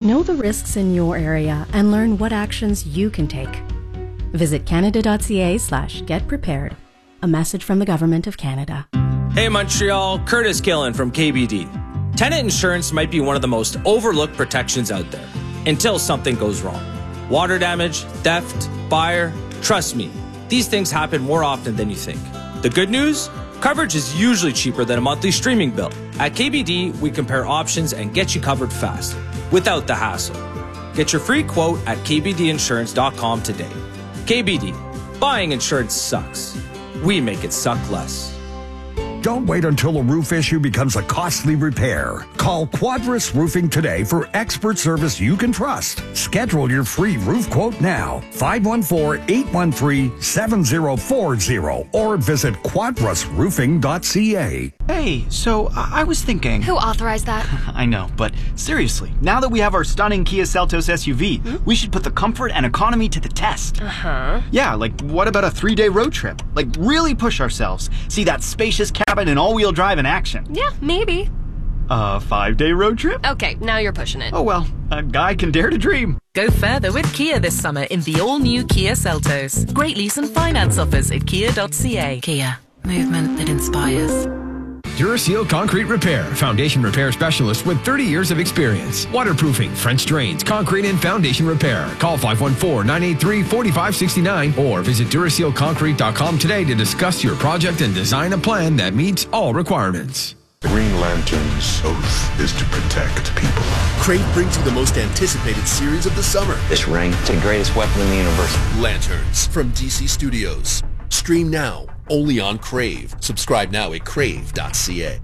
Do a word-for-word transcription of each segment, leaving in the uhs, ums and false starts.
Know the risks in your area and learn what actions you can take. Visit canada.ca slash get prepared. A message from the Government of Canada. Hey Montreal, Curtis Gillen from K B D. Tenant insurance might be one of the most overlooked protections out there until something goes wrong. Water damage, theft, fire, trust me, these things happen more often than you think. The good news? Coverage is usually cheaper than a monthly streaming bill. At K B D, we compare options and get you covered fast, without the hassle. Get your free quote at k b d insurance dot com today. K B D, buying insurance sucks. We make it suck less. Don't wait until a roof issue becomes a costly repair. Call Quadrus Roofing today for expert service you can trust. Schedule your free roof quote now. five one four, eight one three, seven zero four zero or visit quadrus roofing dot c a. Hey, so I-, I was thinking... Who authorized that? I know, but seriously, now that we have our stunning Kia Seltos S U V, hmm? we should put the comfort and economy to the test. Uh-huh. Yeah, like what about a three-day road trip? Like really push ourselves. See that spacious cabin and all-wheel drive in action. Yeah, maybe. A five-day road trip? Okay, now you're pushing it. Oh well, a guy can dare to dream. Go further with Kia this summer in the all-new Kia Seltos. Great lease and finance offers at kia dot c a. Kia, movement that inspires. Duraseal Concrete Repair, foundation repair specialist with thirty years of experience. Waterproofing, French drains, concrete and foundation repair. Call five one four, nine eight three, four five six nine or visit duraseal concrete dot com today to discuss your project and design a plan that meets all requirements. Green Lantern's oath is to protect people. Crave brings you the most anticipated series of the summer. This ring is the greatest weapon in the universe. Lanterns from D C Studios. Stream now, only on Crave. Subscribe now at crave dot c a.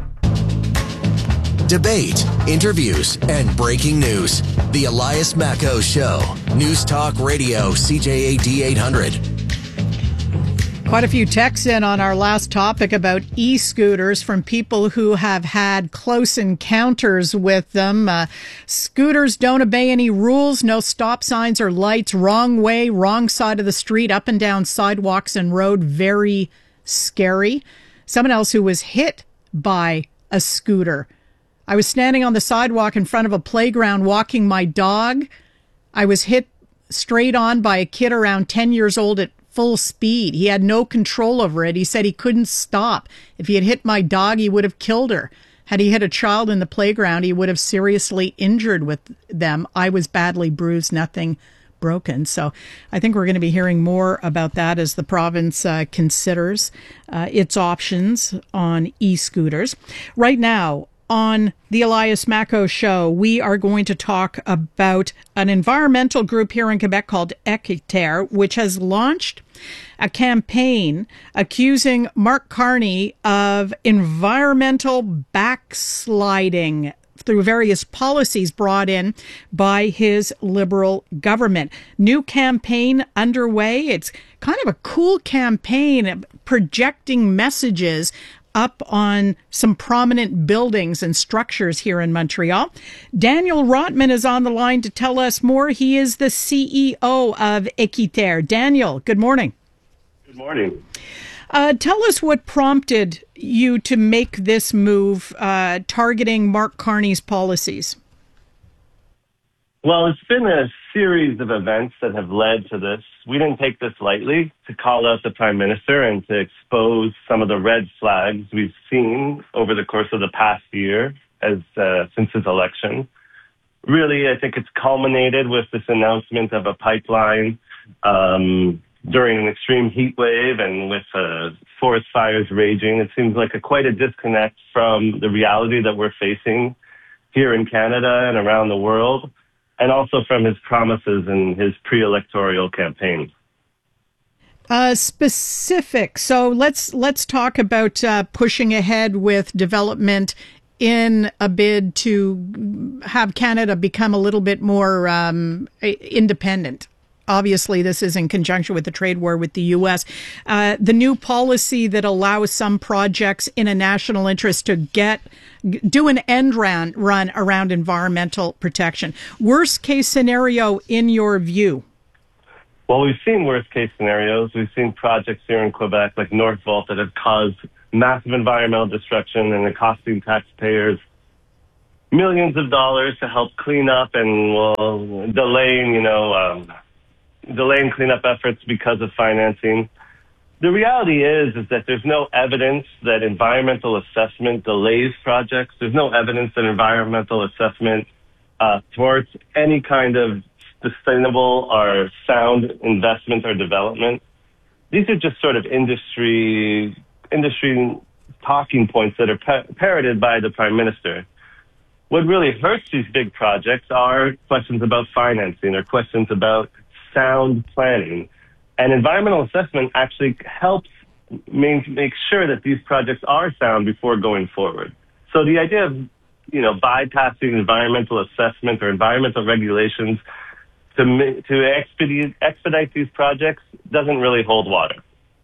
Debate, interviews, and breaking news. The Elias Macco Show. News Talk Radio, C J A D eight hundred. Quite a few texts in on our last topic about e-scooters from people who have had close encounters with them. Uh, scooters don't obey any rules, no stop signs or lights, wrong way, wrong side of the street, up and down sidewalks and road. Very scary. Someone else who was hit by a scooter. I was standing on the sidewalk in front of a playground walking my dog. I was hit straight on by a kid around ten years old at full speed. He had no control over it. He said he couldn't stop. If he had hit my dog, he would have killed her. Had he hit a child in the playground, he would have seriously injured with them. I was badly bruised, nothing broken. So I think we're going to be hearing more about that as the province uh, considers uh, its options on e-scooters. Right now, on the Elias Macco Show, we are going to talk about an environmental group here in Quebec called Équiterre, which has launched a campaign accusing Mark Carney of environmental backsliding through various policies brought in by his Liberal government. New campaign underway. It's kind of a cool campaign projecting messages up on some prominent buildings and structures here in Montreal. Daniel Rotman is on the line to tell us more. He is the C E O of Équiterre. Daniel, good morning. Good morning. Uh, tell us what prompted you to make this move uh, targeting Mark Carney's policies. Well, it's been a series of events that have led to this. We didn't take this lightly to call out the Prime Minister and to expose some of the red flags we've seen over the course of the past year as uh, since his election. Really, I think it's culminated with this announcement of a pipeline um, during an extreme heat wave and with uh, forest fires raging. It seems like a, quite a disconnect from the reality that we're facing here in Canada and around the world, and also from his promises in his pre-electoral campaign. Uh, specific. So let's let's talk about uh, pushing ahead with development in a bid to have Canada become a little bit more um, independent. Obviously, this is in conjunction with the trade war with the U S. Uh, the new policy that allows some projects in a national interest to get do an end run, run around environmental protection. Worst case scenario in your view? Well, we've seen worst case scenarios. We've seen projects here in Quebec like Northvolt that have caused massive environmental destruction and are costing taxpayers millions of dollars to help clean up and will delaying, you know, um, delaying cleanup efforts because of financing. The reality is, is that there's no evidence that environmental assessment delays projects. There's no evidence that environmental assessment uh, thwarts any kind of sustainable or sound investment or development. These are just sort of industry industry talking points that are par- parroted by the Prime Minister. What really hurts these big projects are questions about financing or questions about sound planning. And environmental assessment actually helps make, make sure that these projects are sound before going forward. So the idea of, you know, bypassing environmental assessment or environmental regulations to to expedite, expedite these projects doesn't really hold water.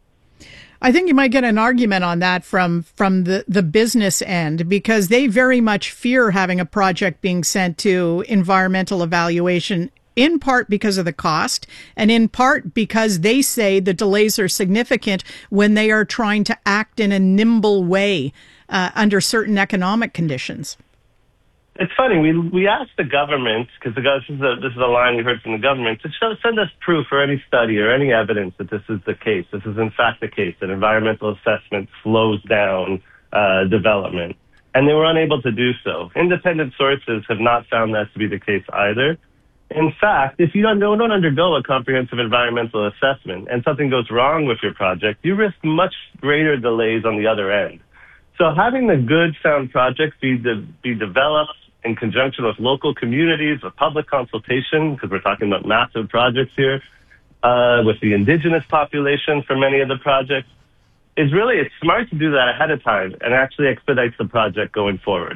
I think you might get an argument on that from from the, the business end, because they very much fear having a project being sent to environmental evaluation, in part because of the cost, and in part because they say the delays are significant when they are trying to act in a nimble way uh, under certain economic conditions. It's funny, we we asked the government, because the, this, is a, this is a line we heard from the government, to show, send us proof or any study or any evidence that this is the case. This is in fact the case, that environmental assessment slows down uh, development. And they were unable to do so. Independent sources have not found that to be the case either. In fact, if you don't, don't undergo a comprehensive environmental assessment and something goes wrong with your project, you risk much greater delays on the other end. So having a good, sound project be, de- be developed in conjunction with local communities, with public consultation, because we're talking about massive projects here, uh, with the indigenous population for many of the projects, is really, it's smart to do that ahead of time and actually expedites the project going forward.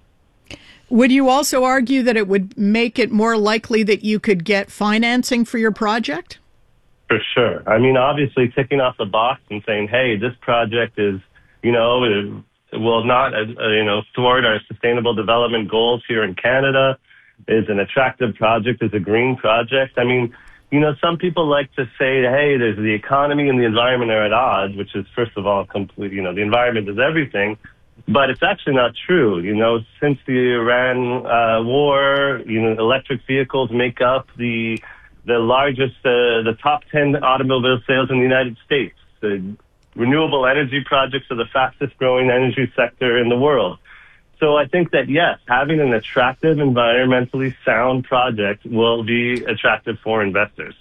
Would you also argue that it would make it more likely that you could get financing for your project? For sure. I mean, obviously, ticking off the box and saying, hey, this project is, you know, it, will not, uh, you know, thwart our sustainable development goals here in Canada, is an attractive project, is a green project. I mean, you know, some people like to say, hey, there's the economy and the environment are at odds, which is, first of all, complete, you know, the environment is everything. But it's actually not true. You know, since the Iran uh, war, you know, electric vehicles make up the the largest, uh, the top ten automobile sales in the United States. The renewable energy projects are the fastest growing energy sector in the world. So I think that, yes, having an attractive, environmentally sound project will be attractive for investors.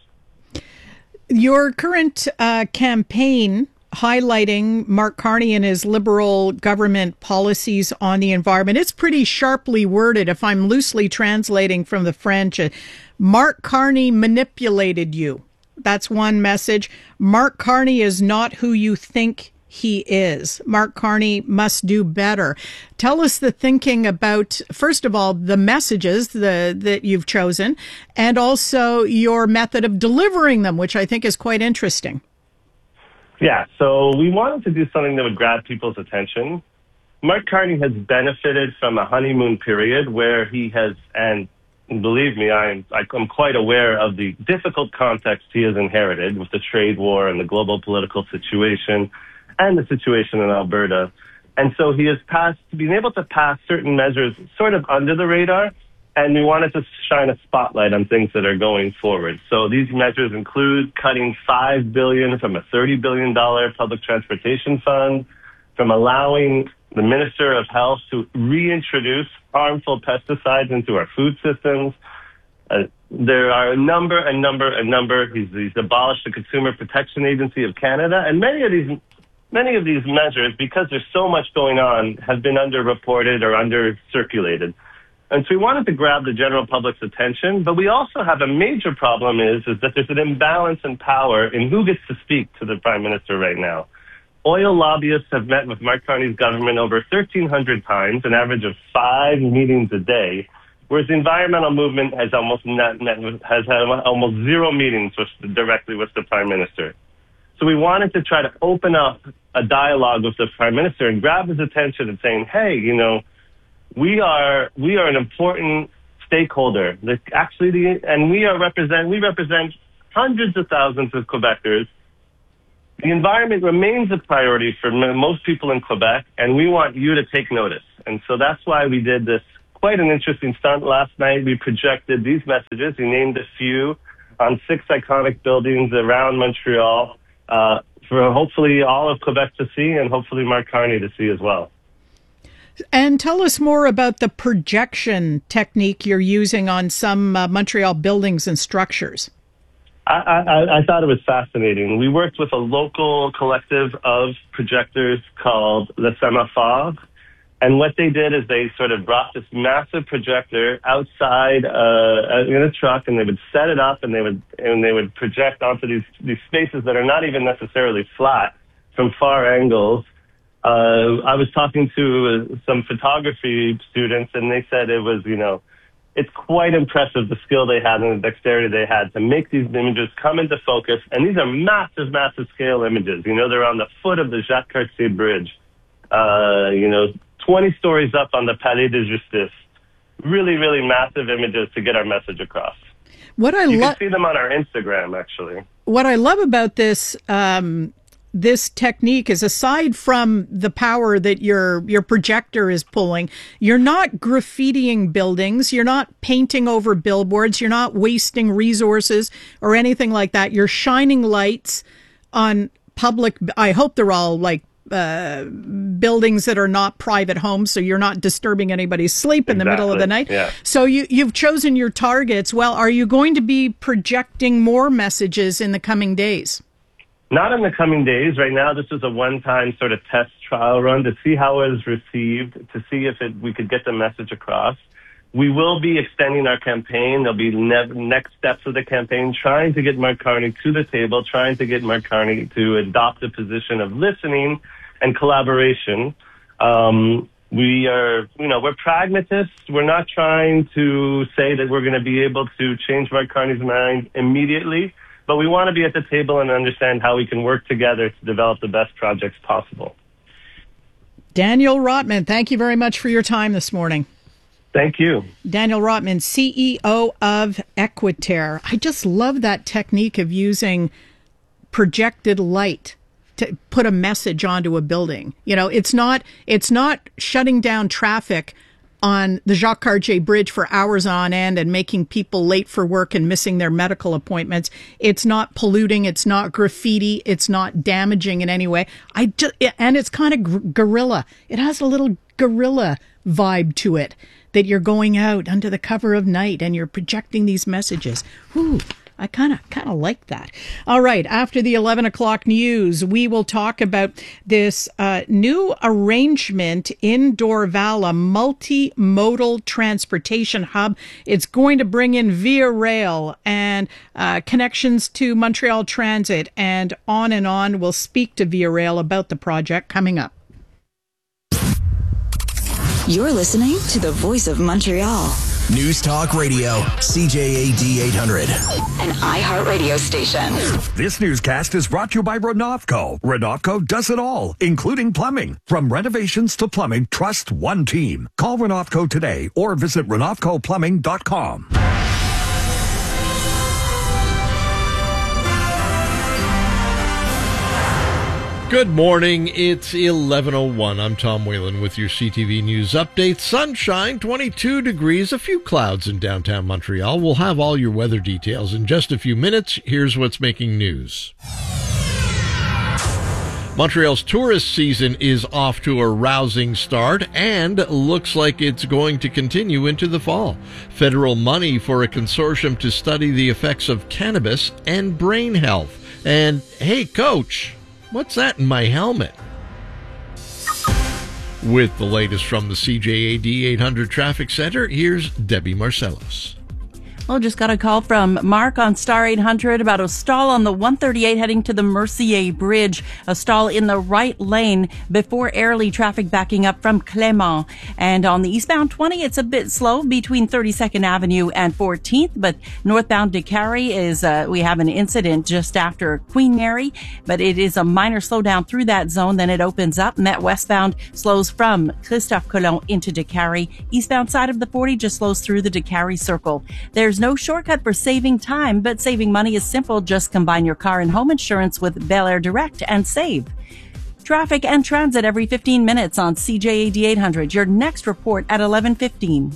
Your current uh, campaign highlighting Mark Carney and his Liberal government policies on the environment, it's pretty sharply worded. If I'm loosely translating from the French, uh, Mark Carney manipulated you. That's one message. Mark Carney is not who you think he is. Mark Carney must do better. Tell us the thinking about, first of all, the messages the, that you've chosen, and also your method of delivering them, which I think is quite interesting. Yeah, so we wanted to do something that would grab people's attention. Mark Carney has benefited from a honeymoon period where he has, and believe me, I'm, I'm quite aware of the difficult context he has inherited with the trade war and the global political situation and the situation in Alberta. And so he has passed, been able to pass certain measures sort of under the radar, and we wanted to shine a spotlight on things that are going forward. So these measures include cutting five billion dollars from a thirty billion dollars public transportation fund, from allowing the Minister of Health to reintroduce harmful pesticides into our food systems. Uh, there are a number, a number, a number. He's, he's abolished the Consumer Protection Agency of Canada, and many of these, many of these measures, because there's so much going on, have been underreported or under-circulated. And so we wanted to grab the general public's attention, but we also have a major problem is, is that there's an imbalance in power in who gets to speak to the Prime Minister right now. Oil lobbyists have met with Mark Carney's government over thirteen hundred times, an average of five meetings a day, whereas the environmental movement has almost not met, has had almost zero meetings with, directly with the Prime Minister. So we wanted to try to open up a dialogue with the Prime Minister and grab his attention and saying, hey, you know, we are we are an important stakeholder. The, actually, the, and we are represent we represent hundreds of thousands of Quebecers. The environment remains a priority for most people in Quebec, and we want you to take notice. And so that's why we did this quite an interesting stunt last night. We projected these messages. We named a few on six iconic buildings around Montreal uh, for hopefully all of Quebec to see and hopefully Mark Carney to see as well. And tell us more about the projection technique you're using on some uh, Montreal buildings and structures. I, I, I thought it was fascinating. We worked with a local collective of projectors called Le Semaphore. And what they did is they sort of brought this massive projector outside uh, in a truck, and they would set it up, and they would and they would project onto these these spaces that are not even necessarily flat from far angles. Uh, I was talking to uh, some photography students, and they said it was, you know, it's quite impressive the skill they had and the dexterity they had to make these images come into focus. And these are massive, massive scale images. You know, they're on the foot of the Jacques Cartier Bridge. Uh, you know. twenty stories up on the Palais de Justice. Really, really massive images to get our message across. What I you lo- can see them on our Instagram, actually. What I love about this um, this technique is, aside from the power that your your projector is pulling, you're not graffitiing buildings, you're not painting over billboards, you're not wasting resources or anything like that. You're shining lights on public. I hope they're all like Uh, buildings that are not private homes, so you're not disturbing anybody's sleep in exactly. the middle of the night. Yeah. So you, you've chosen your targets. Well, are you going to be projecting more messages in the coming days? Not in the coming days. Right now, this is a one-time sort of test trial run to see how it is received, to see if it, we could get the message across. We will be extending our campaign. There'll be ne- next steps of the campaign, trying to get Mark Carney to the table, trying to get Mark Carney to adopt a position of listening and collaboration. Um, we are, you know, we're pragmatists. We're not trying to say that we're going to be able to change Mark Carney's mind immediately, but we want to be at the table and understand how we can work together to develop the best projects possible. Daniel Rotman, thank you very much for your time this morning. Thank you. Daniel Rotman, C E O of Equiterre. I just love that technique of using projected light to put a message onto a building. You know, it's not it's not shutting down traffic on the Jacques Cartier Bridge for hours on end and making people late for work and missing their medical appointments. It's not polluting. It's not graffiti. It's not damaging in any way. I just, and it's kind of guerrilla. It has a little guerrilla vibe to it, that you're going out under the cover of night and you're projecting these messages. Whew. I kind of kind of like that. All right. After the eleven o'clock news, we will talk about this uh, new arrangement in Dorval, a multimodal transportation hub. It's going to bring in Via Rail and uh, connections to Montreal Transit and on and on. We'll speak to Via Rail about the project coming up. You're listening to the Voice of Montreal. News Talk Radio, C J A D eight hundred. An iHeartRadio station. This newscast is brought to you by Renovco. Renovco does it all, including plumbing. From renovations to plumbing, trust one team. Call Renovco today or visit renovco plumbing dot com. Good morning. It's eleven oh one. I'm Tom Whalen with your C T V News update. Sunshine, twenty-two degrees, a few clouds in downtown Montreal. We'll have all your weather details in just a few minutes. Here's what's making news. Montreal's tourist season is off to a rousing start and looks like it's going to continue into the fall. Federal money for a consortium to study the effects of cannabis and brain health. And, hey, Coach, what's that in my helmet? With the latest from the C J A D eight hundred Traffic Center, here's Debbie Marcellos. Well, just got a call from Mark on Star eight hundred about a stall on the one thirty-eight heading to the Mercier Bridge. A stall in the right lane before Airlie, traffic backing up from Clément. And on the eastbound twenty, it's a bit slow between thirty-second Avenue and fourteenth. But northbound DeCarry is, uh, we have an incident just after Queen Mary. But it is a minor slowdown through that zone. Then it opens up. Met westbound slows from Christophe Colomb into DeCarry. Eastbound side of the forty just slows through the DeCarry circle. There's no shortcut for saving time, but saving money is simple. Just combine your car and home insurance with Bel Air Direct and save. Traffic and transit every fifteen minutes on C J A D eight hundred. Your next report at eleven fifteen.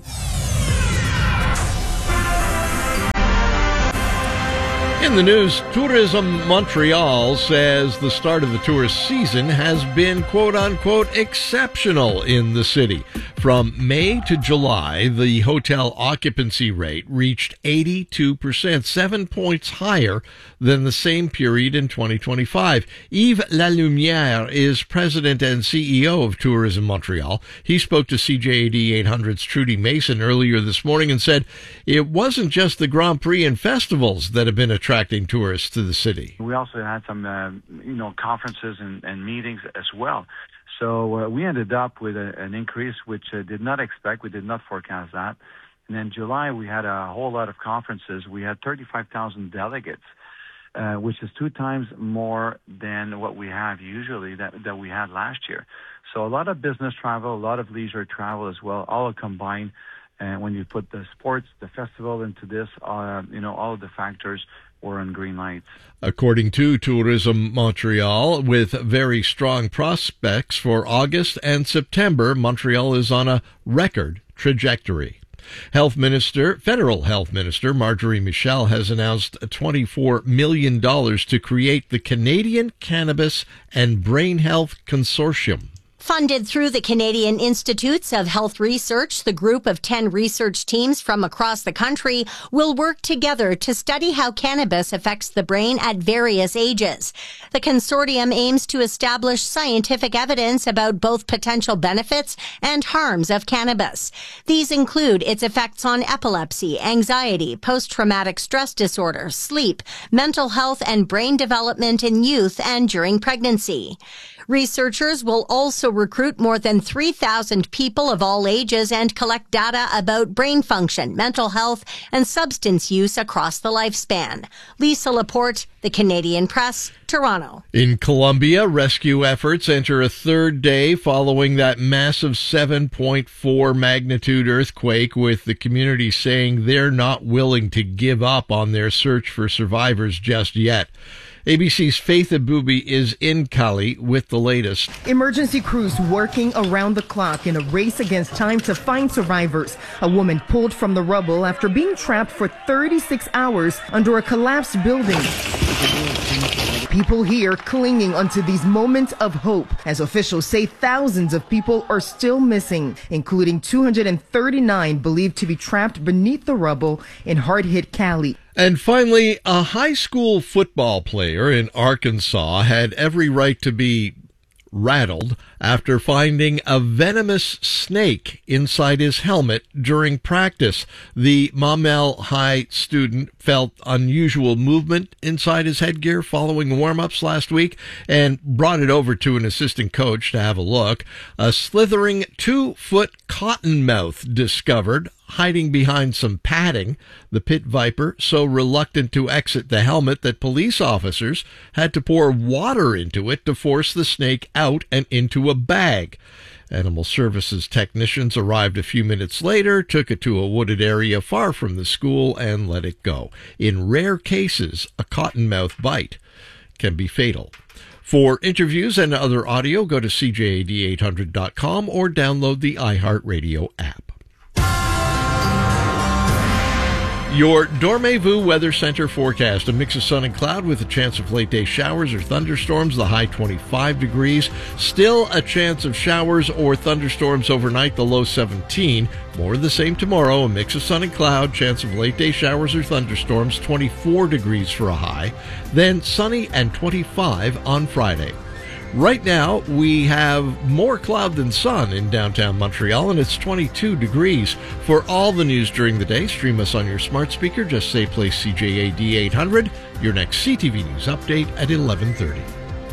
In the news, Tourism Montreal says the start of the tourist season has been quote-unquote exceptional in the city. From May to July, the hotel occupancy rate reached eighty-two percent, seven points higher than the same period in twenty twenty-five. Yves Lalumiere is president and C E O of Tourism Montreal. He spoke to C J A D eight hundred's Trudy Mason earlier this morning and said it wasn't just the Grand Prix and festivals that have been attracting tourists to the city. We also had some, uh, you know, conferences and, and meetings as well. So uh, we ended up with a, an increase which uh, did not expect. We did not forecast that. And in July, we had a whole lot of conferences. We had thirty-five thousand delegates, uh, which is two times more than what we have usually that, that we had last year. So a lot of business travel, a lot of leisure travel as well, all combined. And when you put the sports, the festival into this, uh, you know, all of the factors were on green lights. According to Tourism Montreal, with very strong prospects for August and September, Montreal is on a record trajectory. Health Minister, Federal Health Minister Marjorie Michel has announced twenty-four million dollars to create the Canadian Cannabis and Brain Health Consortium. Funded through the Canadian Institutes of Health Research, the group of ten research teams from across the country will work together to study how cannabis affects the brain at various ages. The consortium aims to establish scientific evidence about both potential benefits and harms of cannabis. These include its effects on epilepsy, anxiety, post-traumatic stress disorder, sleep, mental health, and brain development in youth and during pregnancy. Researchers will also recruit more than three thousand people of all ages and collect data about brain function, mental health, and substance use across the lifespan. Lisa Laporte, The Canadian Press, Toronto. In Colombia, rescue efforts enter a third day following that massive seven point four magnitude earthquake, with the community saying they're not willing to give up on their search for survivors just yet. A B C's Faith Abubi is in Cali with the latest. Emergency crews working around the clock in a race against time to find survivors. A woman pulled from the rubble after being trapped for thirty-six hours under a collapsed building. People here clinging onto these moments of hope, as officials say thousands of people are still missing, including two hundred thirty-nine believed to be trapped beneath the rubble in hard-hit Cali. And finally, a high school football player in Arkansas had every right to be rattled after finding a venomous snake inside his helmet during practice. The Maumelle High student felt unusual movement inside his headgear following warm-ups last week and brought it over to an assistant coach to have a look. A slithering two-foot cottonmouth discovered hiding behind some padding. The pit viper so reluctant to exit the helmet that police officers had to pour water into it to force the snake out and into a bag. Animal Services technicians arrived a few minutes later, took it to a wooded area far from the school, and let it go. In rare cases, a cottonmouth bite can be fatal. For interviews and other audio, go to C J A D eight hundred dot com or download the iHeartRadio app. Your Dormez-vous Weather Center forecast. A mix of sun and cloud with a chance of late-day showers or thunderstorms. The high twenty-five degrees. Still a chance of showers or thunderstorms overnight. The low seventeen. More of the same tomorrow. A mix of sun and cloud. Chance of late-day showers or thunderstorms. twenty-four degrees for a high. Then sunny and twenty-five on Friday. Right now, we have more cloud than sun in downtown Montreal, and it's twenty-two degrees. For all the news during the day, stream us on your smart speaker. Just say play C J A D eight hundred. Your next C T V News update at eleven thirty.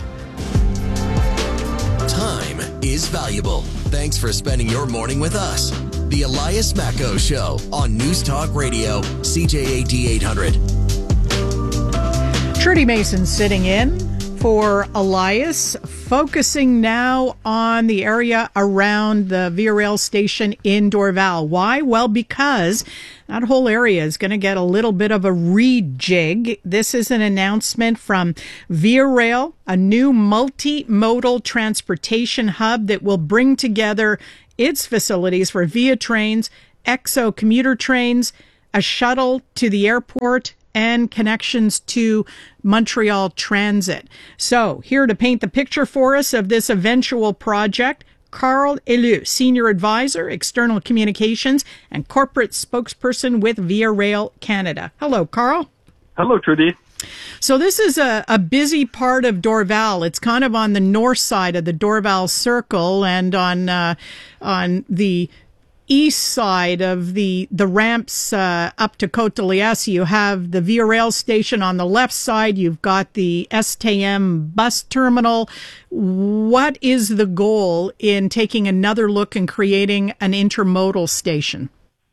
Time is valuable. Thanks for spending your morning with us. The Elias Macko Show on News Talk Radio, C J A D eight hundred. Trudy Mason sitting in for Elias, focusing now on the area around the Via Rail station in Dorval. Why? Well, because that whole area is going to get a little bit of a rejig. This is an announcement from Via Rail, a new multimodal transportation hub that will bring together its facilities for Via trains, X O commuter trains, a shuttle to the airport, and connections to Montreal Transit. So, here to paint the picture for us of this eventual project, Carl Elu, Senior Advisor, External Communications, and Corporate Spokesperson with Via Rail Canada. Hello, Carl. Hello, Trudy. So this is a, a busy part of Dorval. It's kind of on the north side of the Dorval Circle, and on uh, on the east side of the the ramps uh, up to Côte de Liesse, you have the Via Rail station. On the left side, you've got the S T M bus terminal. What is the goal in taking another look and creating an intermodal station?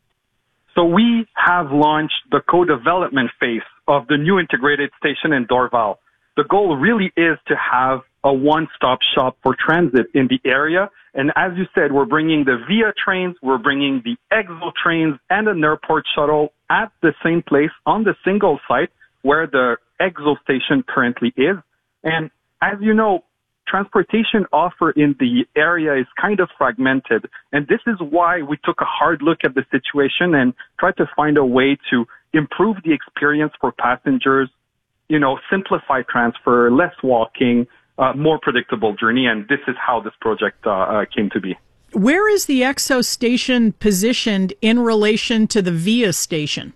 So we have launched the co-development phase of the new integrated station in Dorval. The goal really is to have a one-stop shop for transit in the area. And as you said, we're bringing the Via trains, we're bringing the X O trains and an airport shuttle at the same place on the single site where the X O station currently is. And as you know, transportation offer in the area is kind of fragmented. And this is why we took a hard look at the situation and tried to find a way to improve the experience for passengers, you know, simplify transfer, less walking, Uh, more predictable journey, and this is how this project uh, uh, came to be. Where is the X O station positioned in relation to the Via station?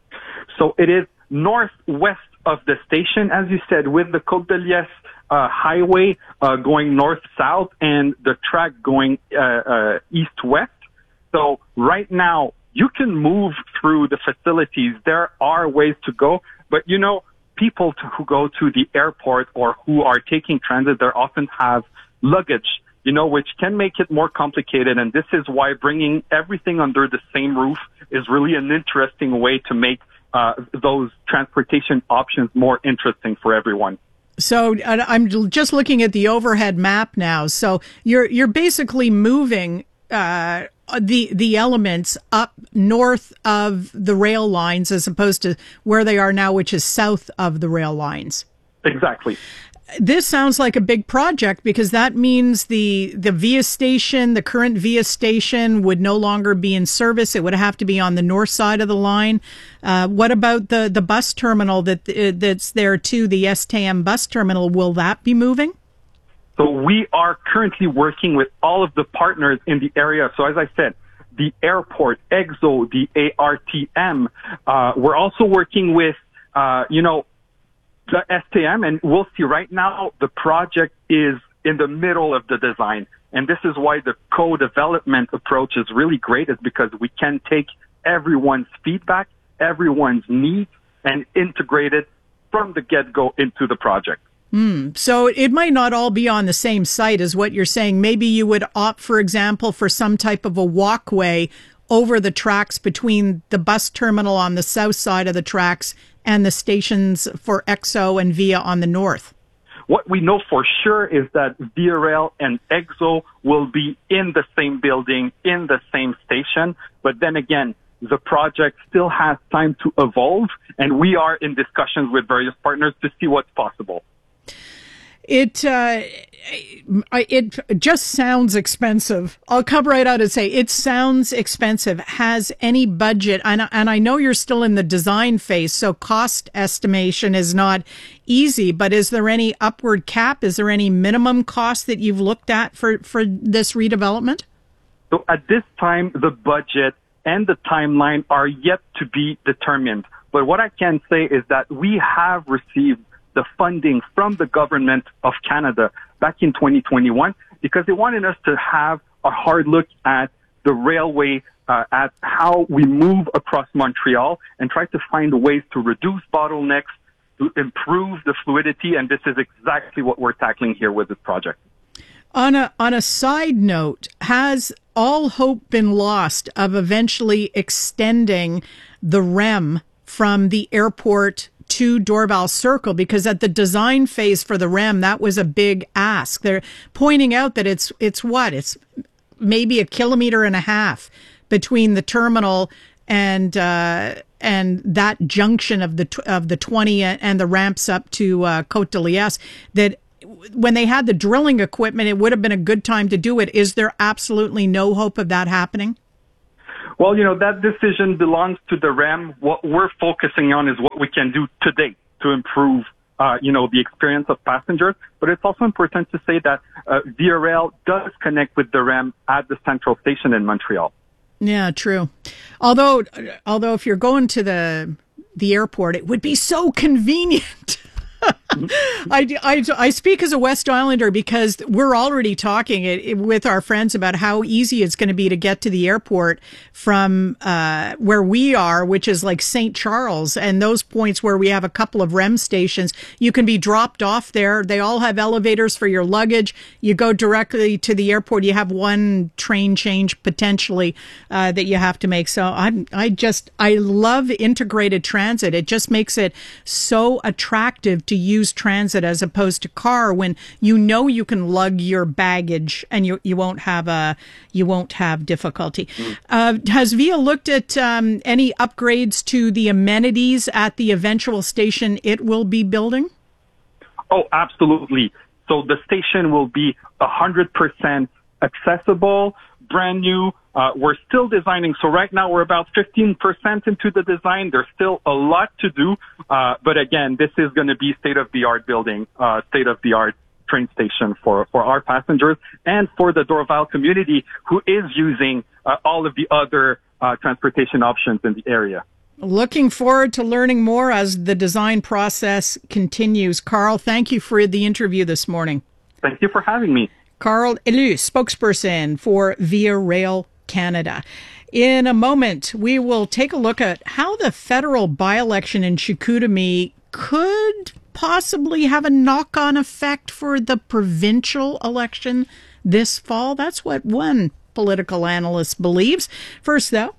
So it is northwest of the station, as you said, with the Côte de Liesse uh, highway uh, going north-south and the track going uh, uh, east-west. So right now, you can move through the facilities. There are ways to go, but you know, people to, who go to the airport or who are taking transit, they often have luggage, you know, which can make it more complicated. And this is why bringing everything under the same roof is really an interesting way to make uh, those transportation options more interesting for everyone. So uh, I'm just looking at the overhead map now. So you're you're basically moving uh, the the elements up north of the rail lines as opposed to where they are now, which is south of the rail lines. Exactly. This sounds like a big project because that means the the Via station, the current Via station, would no longer be in service. It would have to be on the north side of the line. Uh, what about the the bus terminal that uh, that's there too? The S T M bus terminal, will that be moving? So we are currently working with all of the partners in the area. So as I said, the airport, X O, the A R T M. Uh, we're also working with, uh, you know, the S T M, and we'll see right now the project is in the middle of the design. And this is why the co-development approach is really great, is because we can take everyone's feedback, everyone's needs, and integrate it from the get-go into the project. Hmm. So it might not all be on the same site as what you're saying. Maybe you would opt, for example, for some type of a walkway over the tracks between the bus terminal on the south side of the tracks and the stations for X O and Via on the north. What we know for sure is that Via Rail and X O will be in the same building, in the same station. But then again, the project still has time to evolve, and we are in discussions with various partners to see what's possible. It uh, it just sounds expensive. I'll come right out and say it sounds expensive. Has any budget, and, and I know you're still in the design phase, so cost estimation is not easy, but is there any upward cap? Is there any minimum cost that you've looked at for, for this redevelopment? So at this time, the budget and the timeline are yet to be determined. But what I can say is that we have received the funding from the government of Canada back in twenty twenty-one because they wanted us to have a hard look at the railway, uh, at how we move across Montreal and try to find ways to reduce bottlenecks, to improve the fluidity. And this is exactly what we're tackling here with this project. On a, on a side note, has all hope been lost of eventually extending the R E M from the airport to Dorval Circle, because at the design phase for the R E M, that was a big ask. They're pointing out that it's it's what? It's maybe a kilometer and a half between the terminal and uh, and that junction of the of the twenty and the ramps up to uh, Côte de Liesse, that when they had the drilling equipment, it would have been a good time to do it. Is there absolutely no hope of that happening? Well, you know, that decision belongs to the R E M. What we're focusing on is what we can do today to improve, uh, you know, the experience of passengers. But it's also important to say that uh, Via Rail does connect with the R E M at the central station in Montreal. Yeah, true. Although, although if you're going to the the airport, it would be so convenient. I, I, I speak as a West Islander because we're already talking it, it, with our friends about how easy it's going to be to get to the airport from uh, where we are, which is like Saint Charles, and those points where we have a couple of R E M stations. You can be dropped off there. They all have elevators for your luggage. You go directly to the airport. You have one train change potentially uh, that you have to make. So I'm, I just, I love integrated transit. It just makes it so attractive to use transit as opposed to car, when you know you can lug your baggage and you you won't have a you won't have difficulty. Mm. Uh, has Via looked at um, any upgrades to the amenities at the eventual station it will be building? Oh, absolutely. So the station will be one hundred percent accessible, brand new. Uh, we're still designing. So right now we're about fifteen percent into the design. There's still a lot to do. Uh, but again, this is going to be state-of-the-art building, uh, state-of-the-art train station for, for our passengers and for the Dorval community who is using uh, all of the other uh, transportation options in the area. Looking forward to learning more as the design process continues. Carl, thank you for the interview this morning. Thank you for having me. Carl Elu, spokesperson for Via Rail Canada. In a moment, we will take a look at how the federal by-election in Chicoutimi could possibly have a knock-on effect for the provincial election this fall. That's what one political analyst believes. First, though,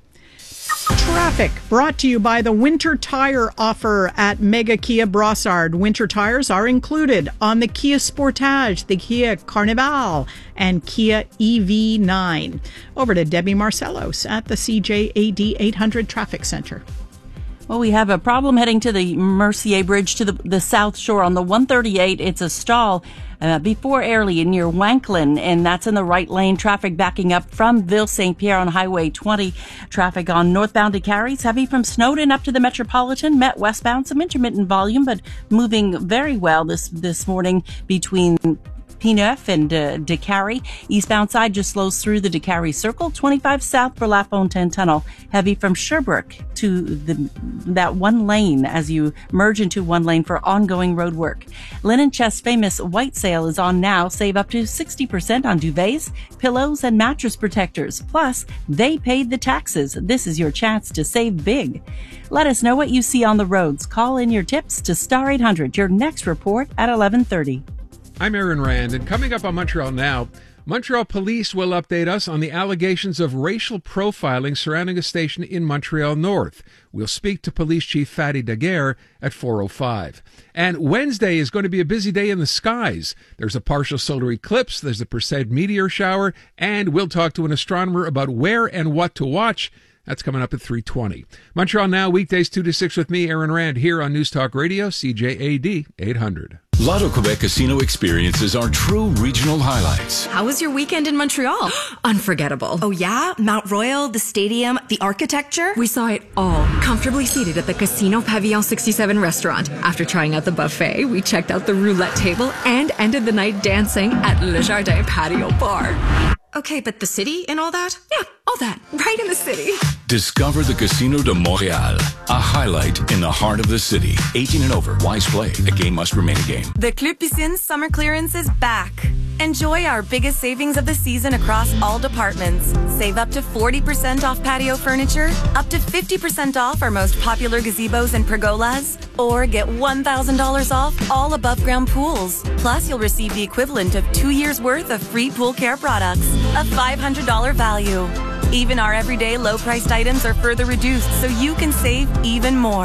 traffic brought to you by the winter tire offer at Mega Kia Brossard. Winter tires are included on the Kia Sportage, the Kia Carnival, and Kia E V nine. Over to Debbie Marcellos at the C J A D eight hundred Traffic Center. Well, we have a problem heading to the Mercier Bridge to the, the South Shore on the one thirty-eight. It's a stall uh, before Airlie near Wanklin, and that's in the right lane. Traffic backing up from Ville Saint Pierre on Highway twenty. Traffic on northbound to Carey's heavy from Snowden up to the Metropolitan. Met westbound, some intermittent volume, but moving very well this this morning between P-Neuf and uh, De Carey. Eastbound side just slows through the De Carey Circle. twenty-five south for La Fontaine Tunnel. Heavy from Sherbrooke to the that one lane as you merge into one lane for ongoing road work. Linen Chest's famous white sale is on now. Save up to sixty percent on duvets, pillows, and mattress protectors. Plus, they paid the taxes. This is your chance to save big. Let us know what you see on the roads. Call in your tips to Star eight hundred. Your next report at eleven thirty. I'm Aaron Rand, and coming up on Montreal Now, Montreal Police will update us on the allegations of racial profiling surrounding a station in Montreal North. We'll speak to Police Chief Fadi Daguerre at four oh five. And Wednesday is going to be a busy day in the skies. There's a partial solar eclipse, there's a Perseid meteor shower, and we'll talk to an astronomer about where and what to watch. That's coming up at three twenty. Montreal Now, weekdays two to six with me, Aaron Rand, here on News Talk Radio, C J A D eight hundred. Lotto Quebec casino experiences are true regional highlights. How was your weekend in Montreal? Unforgettable. Oh yeah? Mount Royal, the stadium, the architecture? We saw it all, comfortably seated at the Casino Pavillon sixty-seven restaurant. After trying out the buffet, we checked out the roulette table and ended the night dancing at Le Jardin Patio Bar. Okay, but the city and all that? Yeah, all that. Right in the city. Discover the Casino de Montréal, a highlight in the heart of the city. eighteen and over, wise play. A game must remain a game. The Club Piscine summer clearance is back. Enjoy our biggest savings of the season across all departments. Save up to forty percent off patio furniture, up to fifty percent off our most popular gazebos and pergolas, or get one thousand dollars off all above-ground pools. Plus, you'll receive the equivalent of two years' worth of free pool care products, a five hundred dollars value. Even our everyday low-priced items are further reduced so you can save even more.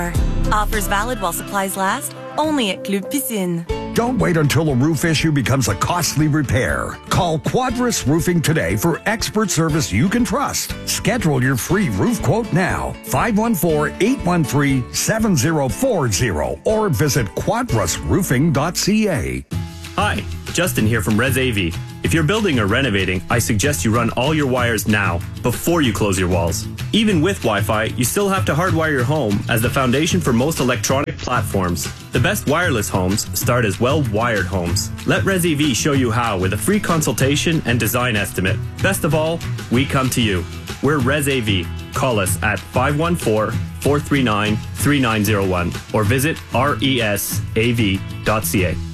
Offers valid while supplies last, only at Club Piscine. Don't wait until a roof issue becomes a costly repair. Call Quadris Roofing today for expert service you can trust. Schedule your free roof quote now. five one four, eight one three, seven zero four zero or visit quadris roofing dot c a. Hi, Justin here from Res A V. If you're building or renovating, I suggest you run all your wires now, before you close your walls. Even with Wi-Fi, you still have to hardwire your home as the foundation for most electronic platforms. The best wireless homes start as well-wired homes. Let Res A V show you how with a free consultation and design estimate. Best of all, we come to you. We're Res A V. Call us at five one four, four three nine, three nine zero one or visit resav dot c a.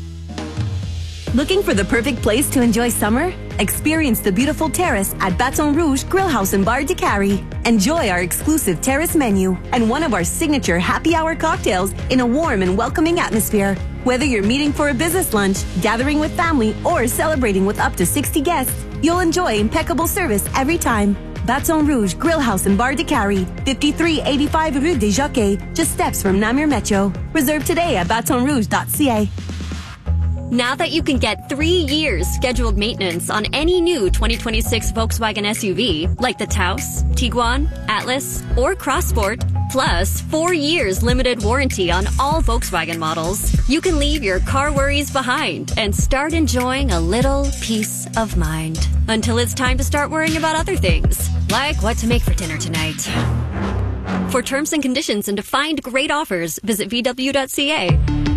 Looking for the perfect place to enjoy summer? Experience the beautiful terrace at Baton Rouge Grill House and Bar de Cary. Enjoy our exclusive terrace menu and one of our signature happy hour cocktails in a warm and welcoming atmosphere. Whether you're meeting for a business lunch, gathering with family, or celebrating with up to sixty guests, you'll enjoy impeccable service every time. Baton Rouge Grill House and Bar de Cary, fifty-three eighty-five Rue des Jockeys, just steps from Namur Metro. Reserve today at baton rouge dot c a. Now that you can get three years scheduled maintenance on any new twenty twenty-six Volkswagen S U V, like the Taos, Tiguan, Atlas, or Crossport, plus four years limited warranty on all Volkswagen models, you can leave your car worries behind and start enjoying a little peace of mind. Until it's time to start worrying about other things, like what to make for dinner tonight. For terms and conditions and to find great offers, visit v w dot c a.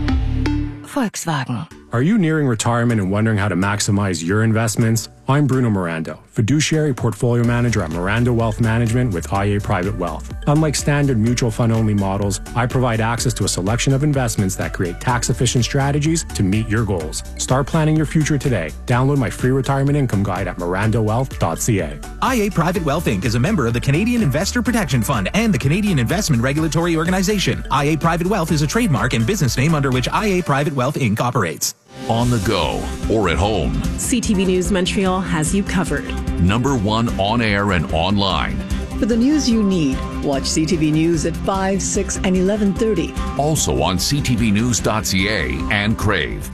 Volkswagen. Are you nearing retirement and wondering how to maximize your investments? I'm Bruno Mirando, fiduciary portfolio manager at Mirando Wealth Management with I A Private Wealth. Unlike standard mutual fund only models, I provide access to a selection of investments that create tax efficient strategies to meet your goals. Start planning your future today. Download my free retirement income guide at mirando wealth dot c a. I A Private Wealth Incorporated is a member of the Canadian Investor Protection Fund and the Canadian Investment Regulatory Organization. I A Private Wealth is a trademark and business name under which I A Private Wealth Incorporated operates. On the go or at home, C T V News Montreal has you covered. Number one on air and online. For the news you need, watch C T V News at five, six, and eleven thirty. Also on c t v news dot c a and Crave.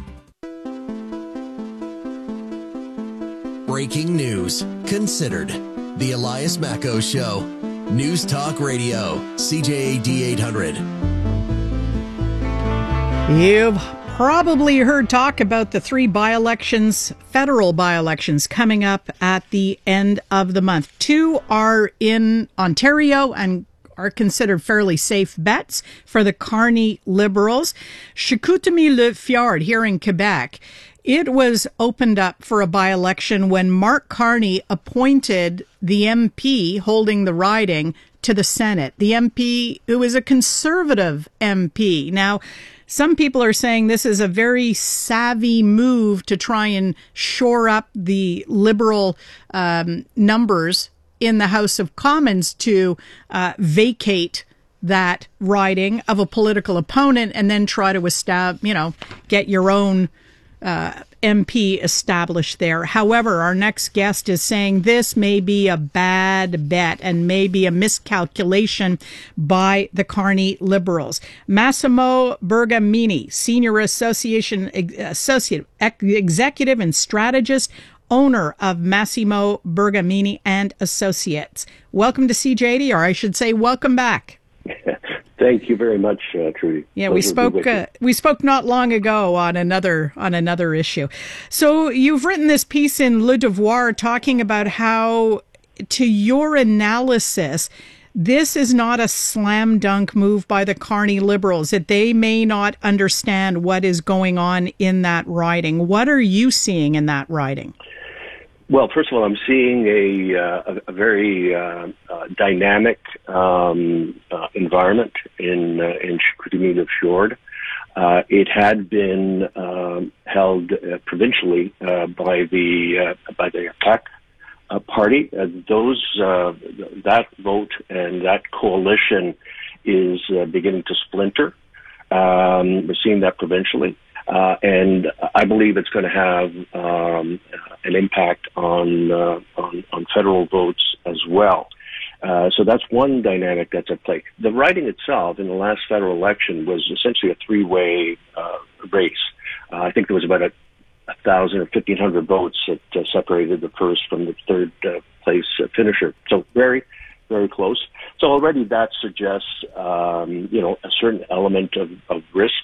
Breaking news. Considered. The Elias Macco Show. News Talk Radio. C J A D eight hundred. You've probably heard talk about the three by-elections, federal by-elections coming up at the end of the month. Two are in Ontario and are considered fairly safe bets for the Carney Liberals. Chicoutimi-le-Fjord here in Quebec, it was opened up for a by-election when Mark Carney appointed the M P holding the riding to the Senate. The M P who is a conservative M P. Now, some people are saying this is a very savvy move to try and shore up the Liberal um, numbers in the House of Commons to uh, vacate that riding of a political opponent and then try to establish, you know, get your own uh, M P established there. However, our next guest is saying this may be a bad bet and maybe a miscalculation by the Carney Liberals. Massimo Bergamini, Senior Association Associate Executive and Strategist, owner of Massimo Bergamini and Associates. Welcome to C J A D, or I should say welcome back. Thank you very much, uh, Trudy. Yeah, we spoke uh, we spoke not long ago on another on another issue. So you've written this piece in Le Devoir talking about how, to your analysis, this is not a slam dunk move by the Carney Liberals, that they may not understand what is going on in that riding. What are you seeing in that riding? Well, first of all, I'm seeing a uh, a, a very uh, uh, dynamic um, uh, environment in uh, in Chicoutimi-le-Fjord. Uh, it had been um, held uh, provincially uh, by the uh, by the A P A C uh, party. Uh, those uh, that vote and that coalition is uh, beginning to splinter. Um, we're seeing that provincially. Uh, and I believe it's going to have um, an impact on, uh, on on federal votes as well. Uh, so that's one dynamic that's at play. The riding itself in the last federal election was essentially a three-way uh, race. Uh, I think there was about a, a thousand or fifteen hundred votes that uh, separated the first from the third uh, place uh, finisher. So very, very close. So already that suggests, um, you know, a certain element of, of risk.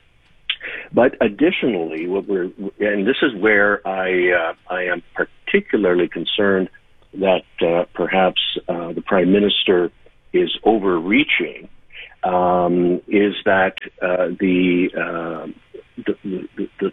But additionally, what we're, and this is where I uh, I am particularly concerned that uh, perhaps uh, the Prime Minister is overreaching, um, is that uh, the, uh, the, the the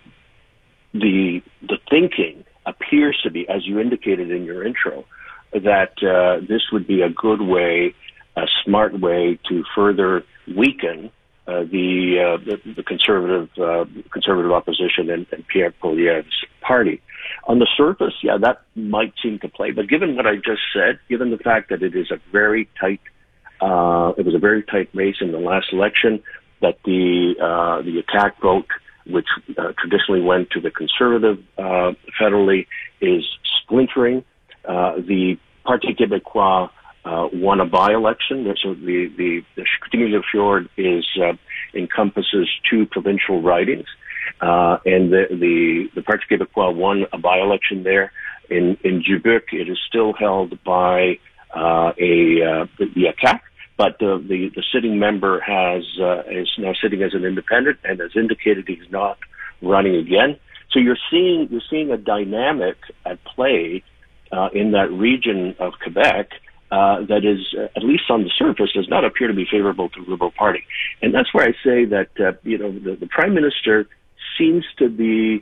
the the thinking appears to be, as you indicated in your intro, that uh, this would be a good way, a smart way to further weaken uh, the, uh, the the conservative uh, conservative opposition and, and Pierre Poilievre's party. On the surface, yeah, that might seem to play, but given what I just said, given the fact that it is a very tight, uh, it was a very tight race in the last election, that the uh, the attack vote, which uh, traditionally went to the Conservative uh, federally, is splintering. Uh, the Parti Québécois uh, won a by-election, so the the, the Chicoutimi-Le-Fjord is uh, encompasses two provincial ridings, uh, and the the the Parti Québécois won a by-election there. In in Dubuque, it is still held by uh, a uh, the attack. But the, the, the sitting member has uh, is now sitting as an independent and has indicated he's not running again. So you're seeing you're seeing a dynamic at play uh, in that region of Quebec uh, that is, uh, at least on the surface, does not appear to be favorable to the Liberal Party. And that's where I say that uh, you know the, the Prime Minister seems to be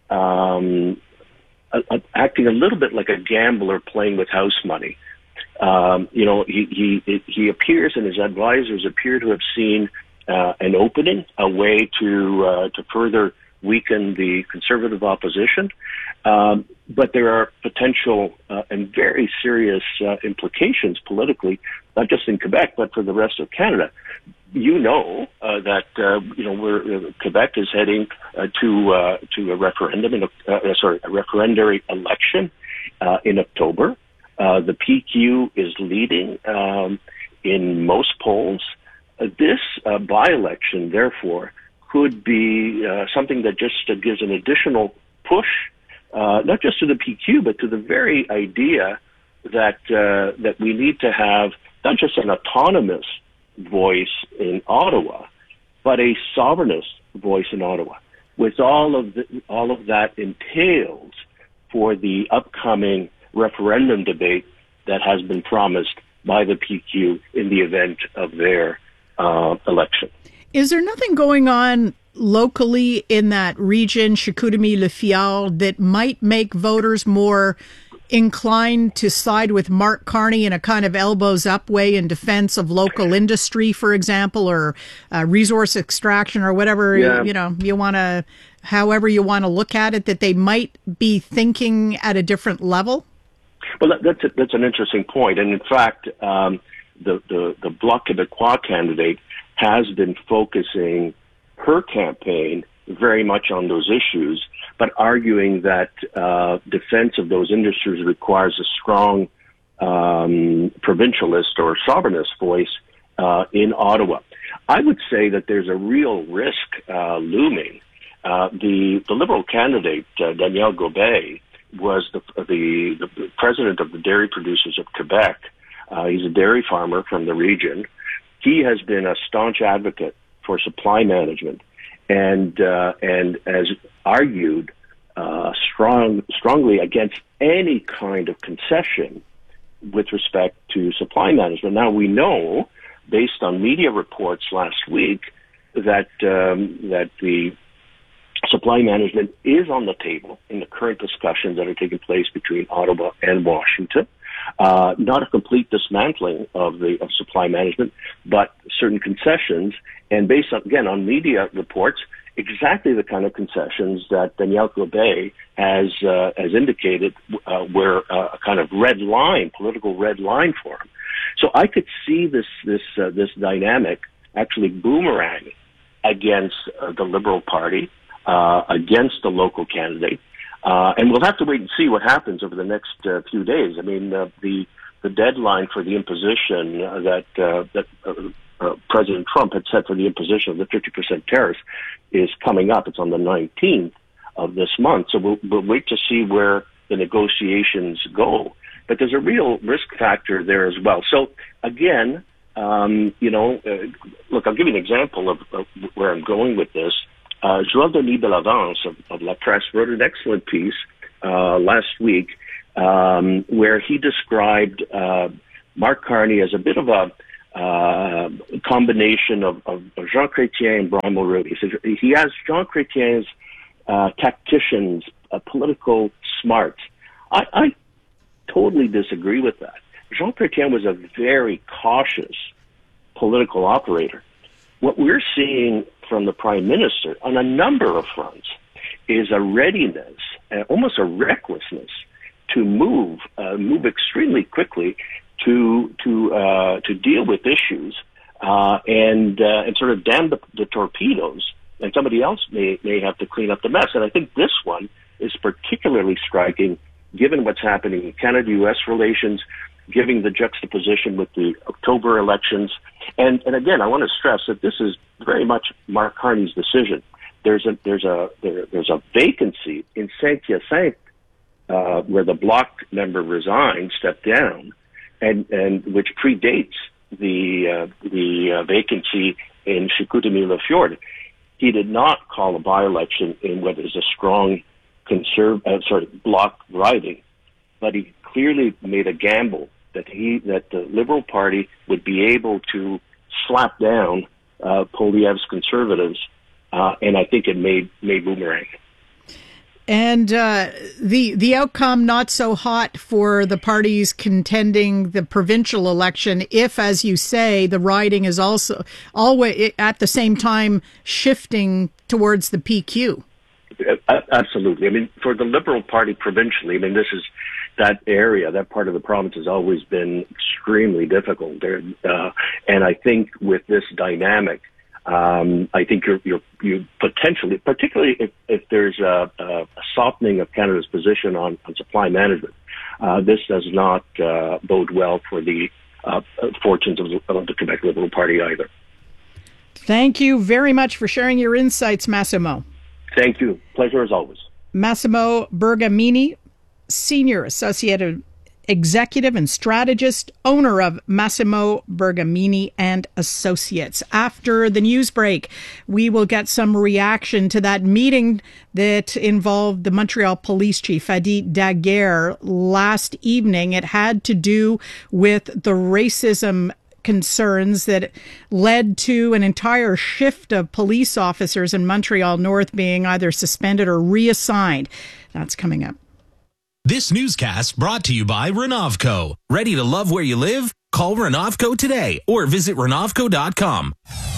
um, a, a, acting a little bit like a gambler playing with house money. Um, you know, he, he he appears and his advisors appear to have seen uh, an opening, a way to uh, to further weaken the conservative opposition. Um, but there are potential uh, and very serious uh, implications politically, not just in Quebec, but for the rest of Canada. You know uh, that uh, you know we're, uh, Quebec is heading uh, to uh, to a referendum, in a, uh, sorry, a referendary election uh, in October. Uh, the P Q is leading um, in most polls. Uh, this uh, by-election, therefore, could be uh, something that just uh, gives an additional push, uh, not just to the P Q, but to the very idea that uh, that we need to have not just an autonomous voice in Ottawa, but a sovereignist voice in Ottawa, with all of the, all of that entails for the upcoming referendum debate that has been promised by the P Q in the event of their uh, election. Is there nothing going on locally in that region, Chicoutimi-Le-Fjord, that might make voters more inclined to side with Mark Carney in a kind of elbows up way in defense of local industry, for example, or uh, resource extraction or whatever, yeah. you know, you want to, however you want to look at it, that they might be thinking at a different level? Well, that, that's a, that's an interesting point, and in fact, um, the, the the Bloc Québécois candidate has been focusing her campaign very much on those issues, but arguing that uh, defense of those industries requires a strong um, provincialist or sovereignist voice uh, in Ottawa. I would say that there's a real risk uh, looming. Uh, the the Liberal candidate uh, Daniel Gobet was the, the the president of the Dairy Producers of Quebec. Uh, he's a dairy farmer from the region. He has been a staunch advocate for supply management, and uh, and has argued uh, strong strongly against any kind of concession with respect to supply management. Now we know, based on media reports last week, that um, that the supply management is on the table in the current discussions that are taking place between Ottawa and Washington. Uh, not a complete dismantling of the of supply management, but certain concessions, and based on, again on media reports, exactly the kind of concessions that Daniel Gobet has uh, has indicated uh, were uh, a kind of red line, political red line for him. So I could see this this uh, this dynamic actually boomeranging against uh, the Liberal Party. Uh, against the local candidate. Uh, and we'll have to wait and see what happens over the next uh, few days. I mean, uh, the the deadline for the imposition uh, that uh, that uh, uh, President Trump had set for the imposition of the fifty percent tariffs is coming up. It's on the nineteenth of this month. So we'll, we'll wait to see where the negotiations go. But there's a real risk factor there as well. So again, um, you know, uh, look, I'll give you an example of, of where I'm going with this. Uh, Joël Denis de Lavance of, of La Presse wrote an excellent piece uh, last week um, where he described uh, Mark Carney as a bit of a uh, combination of, of Jean Chrétien and Brian Mulroney. He says he has Jean Chrétien's uh, tacticians, uh, political smarts. I, I totally disagree with that. Jean Chrétien was a very cautious political operator. What we're seeing from the Prime Minister on a number of fronts is a readiness, uh, almost a recklessness to move, uh, move extremely quickly to to uh, to deal with issues uh, and uh, and sort of dam the, the torpedoes, and somebody else may may have to clean up the mess. And I think this one is particularly striking, given what's happening in Canada-U S relations, given the juxtaposition with the October elections. And, and again, I want to stress that this is very much Mark Carney's decision. There's a there's a there, there's a vacancy in Saint-Hyacinthe uh, where the Bloc member resigned, stepped down, and and which predates the uh, the uh, vacancy in Chicoutimi-Le-Fjord. He did not call a by-election in what is a strong conserv uh, sorry Bloc riding, but he clearly made a gamble that he that the Liberal Party would be able to slap down uh, Poilievre's Conservatives, uh, and I think it made made boomerang. And uh, the the outcome not so hot for the parties contending the provincial election, if, as you say, the riding is also always at the same time shifting towards the P Q. Absolutely. I mean, for the Liberal Party provincially, I mean, this is that area, that part of the province has always been extremely difficult. There, uh, and I think with this dynamic, um, I think you're, you're, you potentially, particularly if, if there's a, a softening of Canada's position on, on supply management, uh, this does not uh, bode well for the uh, fortunes of the, of the Quebec Liberal Party either. Thank you very much for sharing your insights, Massimo. Thank you. Pleasure as always. Massimo Bergamini, Senior Associate Executive and Strategist, owner of Massimo Bergamini and Associates. After the news break, we will get some reaction to that meeting that involved the Montreal Police Chief, Fadi Daguerre, last evening. It had to do with the racism concerns that led to an entire shift of police officers in Montreal North being either suspended or reassigned. That's coming up. This newscast brought to you by Renovco. Ready to love where you live? Call Renovco today or visit Renovco dot com.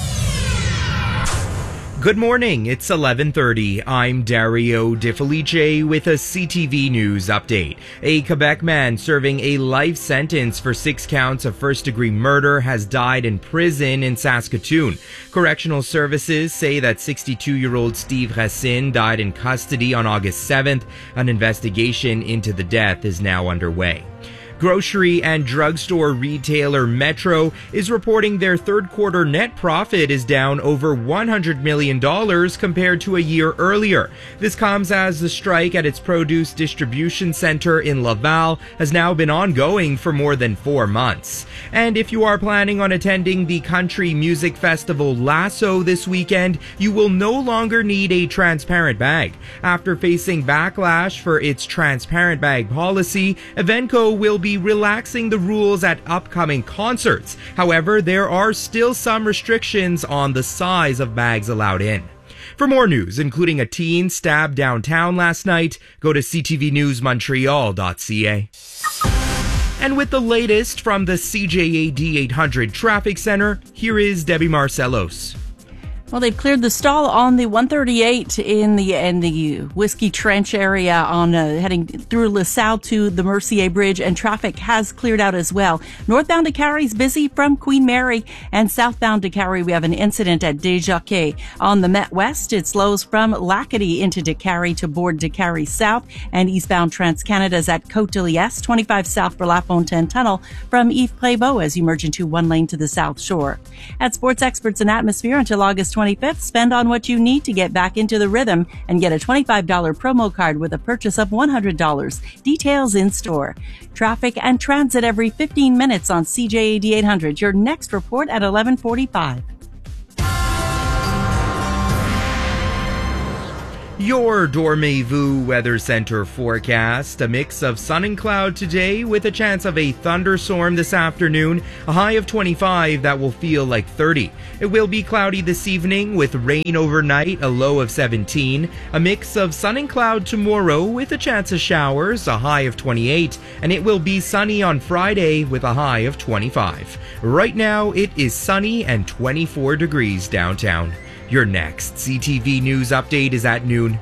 Good morning, it's eleven thirty. I'm Dario De Felice with a C T V News update. A Quebec man serving a life sentence for six counts of first-degree murder has died in prison in Saskatoon. Correctional services say that sixty-two-year-old Steve Racine died in custody on August seventh. An investigation into the death is now underway. Grocery and drugstore retailer Metro is reporting their third quarter net profit is down over one hundred million dollars compared to a year earlier. This comes as the strike at its produce distribution center in Laval has now been ongoing for more than four months. And if you are planning on attending the country music festival Lasso this weekend, you will no longer need a transparent bag. After facing backlash for its transparent bag policy, Evenco will be relaxing the rules at upcoming concerts. However, there are still some restrictions on the size of bags allowed in. For more news, including a teen stabbed downtown last night, go to c t v news montreal dot c a. And with the latest from the C J A D eight hundred Traffic Center, here is Debbie Marcellos. Well, they've cleared the stall on the one thirty-eight in the in the Whiskey Trench area on uh, heading through LaSalle to the Mercier Bridge, and traffic has cleared out as well. Northbound to Carrie is busy from Queen Mary, and southbound to Carrie we have an incident at Desjacques. On the Met West, it slows from Lacadie into DeCarry to board DeCarry South, and eastbound Trans-Canada's at Côte de Liesse, twenty-five south for La Fontaine Tunnel from Yves Prévost as you merge into one lane to the South Shore. At Sports Experts and Atmosphere until August twenty-fifth, spend on what you need to get back into the rhythm and get a twenty-five dollars promo card with a purchase of one hundred dollars. Details in store. Traffic and transit every fifteen minutes on C J A D eight hundred. Your next report at eleven forty-five. Your Dormez-vous Weather Center forecast. A mix of sun and cloud today with a chance of a thunderstorm this afternoon. A high of twenty-five that will feel like thirty. It will be cloudy this evening with rain overnight, a low of seventeen. A mix of sun and cloud tomorrow with a chance of showers, a high of twenty-eight. And it will be sunny on Friday with a high of twenty-five. Right now it is sunny and twenty-four degrees downtown. Your next C T V News update is at noon.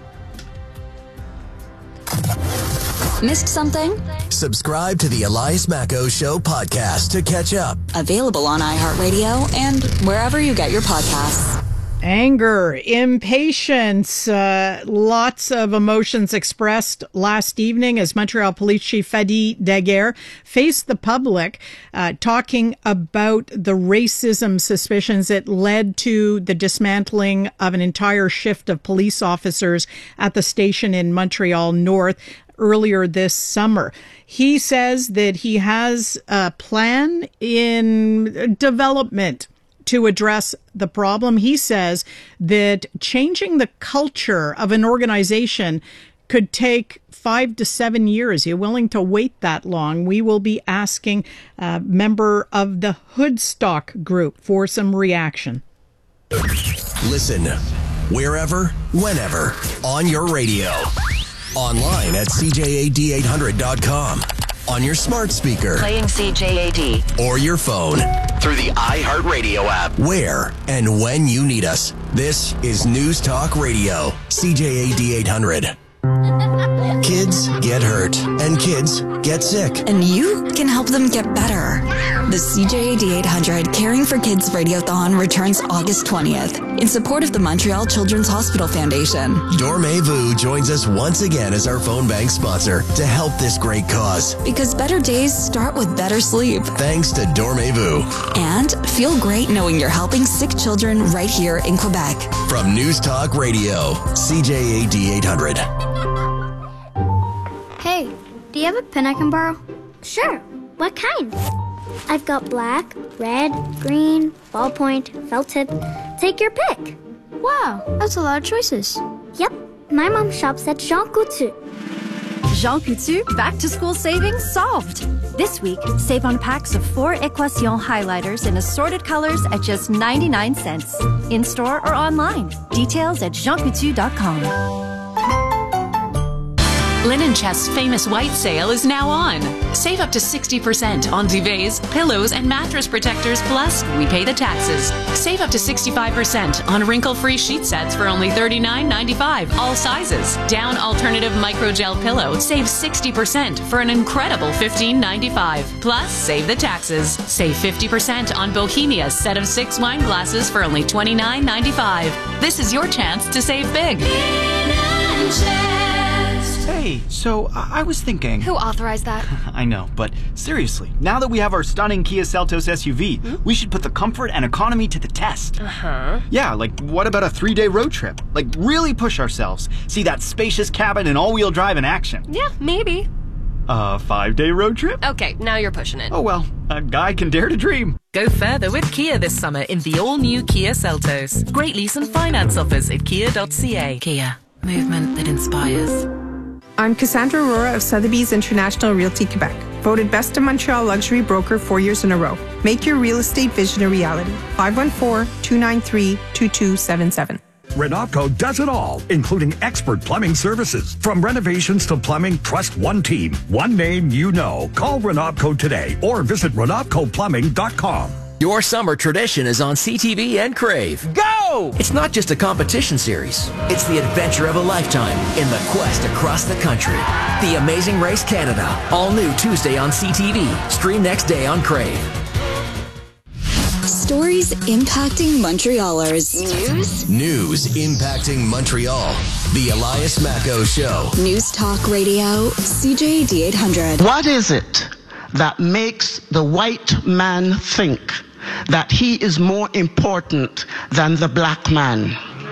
Missed something? Subscribe to the Elias Macco Show podcast to catch up. Available on iHeartRadio and wherever you get your podcasts. Anger, impatience, uh, lots of emotions expressed last evening as Montreal Police Chief Fadi Daguerre faced the public, uh, talking about the racism suspicions that led to the dismantling of an entire shift of police officers at the station in Montreal North earlier this summer. He says that he has a plan in development to address the problem. He says that changing the culture of an organization could take five to seven years. You're willing to wait that long? We will be asking a member of the Hoodstock group for some reaction. Listen wherever, whenever, on your radio. Online at C J A D eight hundred dot com. On your smart speaker. Playing C J A D. Or your phone. Through the iHeartRadio app. Where and when you need us. This is News Talk Radio. C J A D eight hundred. Kids get hurt and kids get sick. And you can help them get better. The C J A D eight hundred Caring for Kids Radiothon returns August twentieth in support of the Montreal Children's Hospital Foundation. Dormez-vous joins us once again as our phone bank sponsor to help this great cause. Because better days start with better sleep. Thanks to Dormez-vous. And feel great knowing you're helping sick children right here in Quebec. From News Talk Radio, C J A D eight hundred. Hey, do you have a pen I can borrow? Sure. What kind? I've got black, red, green, ballpoint, felt tip. Take your pick. Wow, that's a lot of choices. Yep. My mom shops at Jean Coutu. Jean Coutu back to school savings solved. This week, save on packs of four Equation highlighters in assorted colors at just ninety-nine cents. In store or online. Details at jean coutu dot com. Linen Chest's famous white sale is now on. Save up to sixty percent on duvets, pillows, and mattress protectors, plus we pay the taxes. Save up to sixty-five percent on wrinkle-free sheet sets for only thirty-nine ninety-five, all sizes. Down alternative microgel pillow, save sixty percent for an incredible fifteen ninety-five. Plus, save the taxes. Save fifty percent on Bohemia's set of six wine glasses for only twenty-nine ninety-five. This is your chance to save big. Linen Chest. Hey, so I-, I was thinking... Who authorized that? I know, but seriously, now that we have our stunning Kia Seltos S U V, hmm? we should put the comfort and economy to the test. Uh-huh. Yeah, like what about a three-day road trip? Like really push ourselves. See that spacious cabin and all-wheel drive in action. Yeah, maybe. A five-day road trip? Okay, now you're pushing it. Oh well, a guy can dare to dream. Go further with Kia this summer in the all-new Kia Seltos. Great lease and finance offers at kia dot c a. Kia, movement that inspires. I'm Cassandra Aurora of Sotheby's International Realty Quebec, voted Best of Montreal Luxury Broker four years in a row. Make your real estate vision a reality. five one four, two nine three, two two seven seven. Renopco does it all, including expert plumbing services. From renovations to plumbing, trust one team, one name you know. Call Renopco today or visit renopco plumbing dot com. Your summer tradition is on C T V and Crave. Go! Whoa! It's not just a competition series. It's the adventure of a lifetime in the quest across the country. The Amazing Race Canada. All new Tuesday on C T V. Stream next day on Crave. Stories impacting Montrealers. News. News impacting Montreal. The Elias Macco Show. News Talk Radio, C J A D eight hundred. What is it that makes the white man think that he is more important than the black man?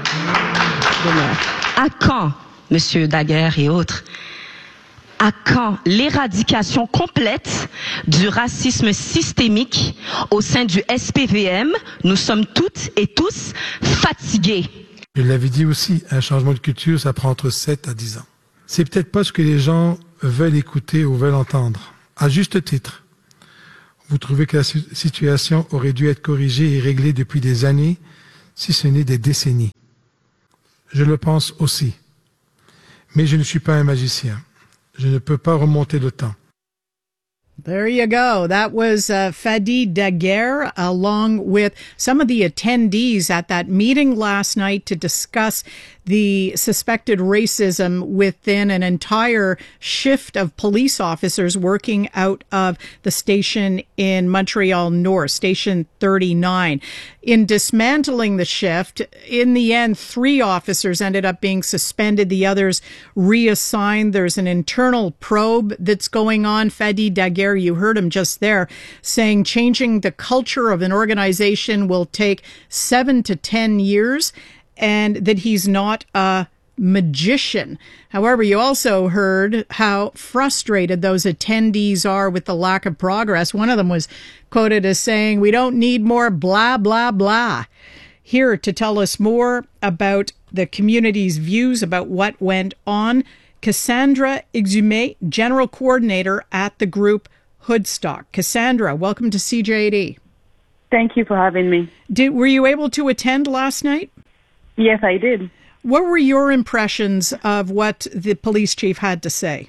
À quand, Monsieur Daguerre et autres, à quand l'éradication complète du racisme systémique au sein du S P V M? Nous sommes toutes et tous fatigués. Je l'avais dit aussi, un changement de culture, ça prend entre sept à dix ans. C'est peut-être pas ce que les gens veulent écouter ou veulent entendre. À juste titre, vous trouvez que la situation aurait dû être corrigée et réglée depuis des années, si ce n'est des décennies. Je le pense aussi. Mais je ne suis pas un magicien. Je ne peux pas remonter le temps. There you go. That was uh, Fadi Daguerre, along with some of the attendees at that meeting last night to discuss the suspected racism within an entire shift of police officers working out of the station in Montreal North, Station thirty-nine. In dismantling the shift, in the end, three officers ended up being suspended, the others reassigned. There's an internal probe that's going on. Fadi Daguerre, you heard him just there, saying changing the culture of an organization will take seven to ten years, and that he's not a magician. However, you also heard how frustrated those attendees are with the lack of progress. One of them was quoted as saying, "We don't need more blah, blah, blah." Here to tell us more about the community's views about what went on, Cassandra Exume, General Coordinator at the group Hoodstock. Cassandra, welcome to C J A D. Thank you for having me. Did, were you able to attend last night? Yes, I did. What were your impressions of what the police chief had to say?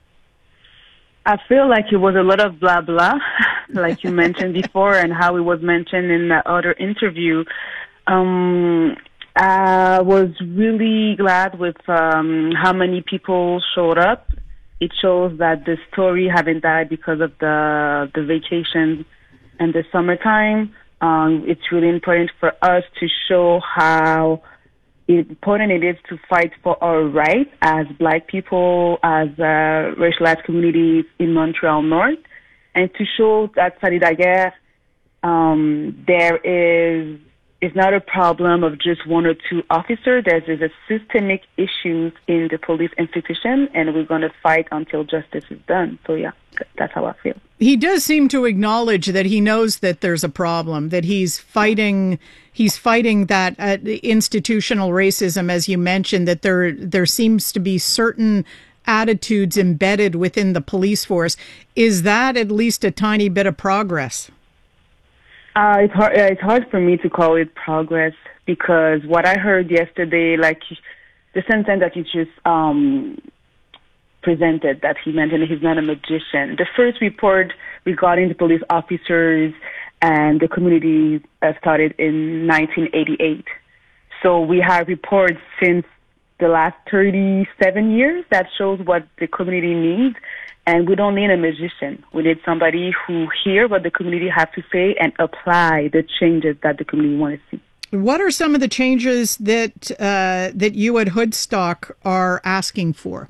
I feel like it was a lot of blah, blah, like you mentioned before, and how it was mentioned in the other interview. Um, I was really glad with um, how many people showed up. It shows that the story haven't died because of the the vacation and the summertime. Um, it's really important for us to show how important it is to fight for our rights as Black people, as uh, racialized communities in Montreal North, and to show that Fadi Daguerre, um, there is it's not a problem of just one or two officers. There's, there's a systemic issues in the police institution, and we're going to fight until justice is done. So, yeah, that's how I feel. He does seem to acknowledge that he knows that there's a problem, that he's fighting he's fighting that uh, institutional racism, as you mentioned, that there there seems to be certain attitudes embedded within the police force. Is that at least a tiny bit of progress? Uh, it's hard. It's hard for me to call it progress because what I heard yesterday, like the sentence that you just um, presented, that he mentioned he's not a magician. The first report regarding the police officers and the community uh, started in nineteen eighty-eight. So we have reports since the last thirty-seven years that shows what the community needs. And we don't need a magician. We need somebody who hear what the community has to say and apply the changes that the community wants to see. What are some of the changes that uh, that you at Hoodstock are asking for?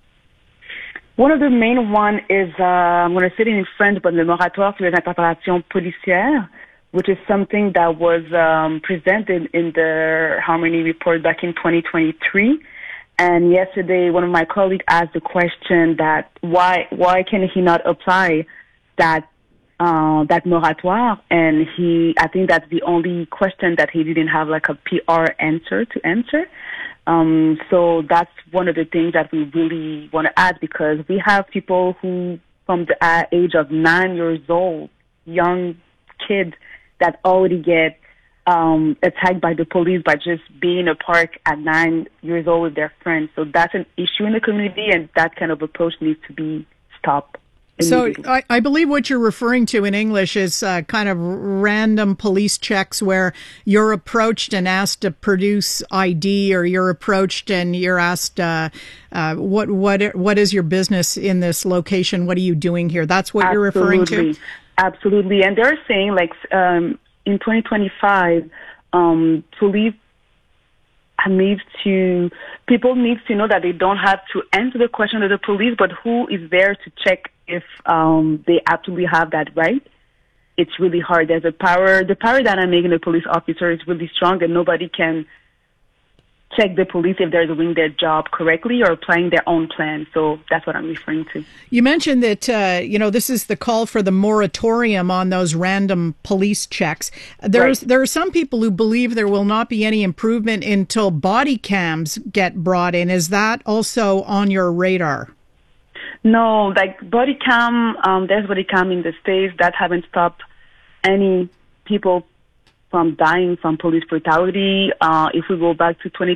One of the main one is, uh, I'm going to say it in French, but le moratoire sur les interpellations policières, which is something that was um, presented in the Harmony report back in twenty twenty-three. And yesterday, one of my colleagues asked the question that why why can he not apply that uh, that moratoire? And he, I think that's the only question that he didn't have like a P R answer to answer. Um, so that's one of the things that we really want to add, because we have people who, from the uh, age of nine years old, young kids that already get Um, attacked by the police by just being in a park at nine years old with their friends. So that's an issue in the community, and that kind of approach needs to be stopped. So I, I believe what you're referring to in English is uh, kind of random police checks where you're approached and asked to produce I D, or you're approached and you're asked, uh, uh, what what what is your business in this location? What are you doing here? That's what Absolutely. you're referring to? Absolutely. And they're saying, like, um, in twenty twenty-five, um, police needs to, people need to know that they don't have to answer the question of the police, but who is there to check if um, they absolutely have that right. It's really hard. There's a power, the power dynamic in a police officer is really strong, and nobody can check the police if they're doing their job correctly or applying their own plan. So that's what I'm referring to. You mentioned that, uh, you know, this is the call for the moratorium on those random police checks. There's, right. There are some people who believe there will not be any improvement until body cams get brought in. Is that also on your radar? No, like body cam, um, there's body cam in the States that haven't stopped any people from dying from police brutality. Uh, if we go back to twenty